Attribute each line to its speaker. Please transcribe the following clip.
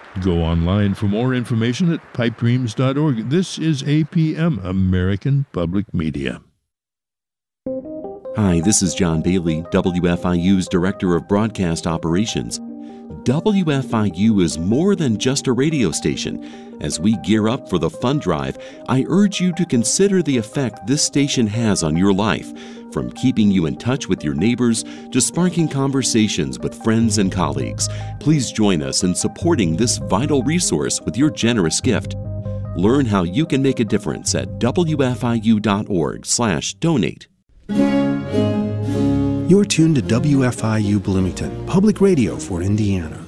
Speaker 1: Go online for more information at pipedreams.org. This is APM, American Public Media.
Speaker 2: Hi, this is John Bailey, WFIU's Director of Broadcast Operations. WFIU is more than just a radio station. As we gear up for the fund drive, I urge you to consider the effect this station has on your life, from keeping you in touch with your neighbors to sparking conversations with friends and colleagues. Please join us in supporting this vital resource with your generous gift. Learn how you can make a difference at wfiu.org/donate.
Speaker 3: You're tuned to WFIU Bloomington, public radio for Indiana.